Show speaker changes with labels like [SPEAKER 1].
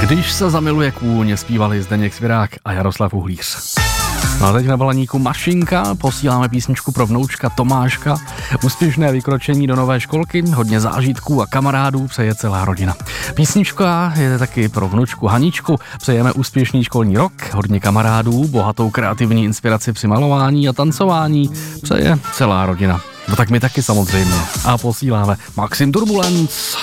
[SPEAKER 1] Když se zamiluje kůň, zpívali Zdeněk Svirák a Jaroslav Uhlíř. No a teď na volaníku Mašinka, posíláme písničku pro vnoučka Tomáška. Úspěšné vykročení do nové školky, hodně zážitků a kamarádů přeje celá rodina. Písnička je taky pro vnučku Haničku, přejeme úspěšný školní rok, hodně kamarádů, bohatou kreativní inspiraci při malování a tancování přeje celá rodina. No tak my taky samozřejmě. A posíláme Maxim Turbulence.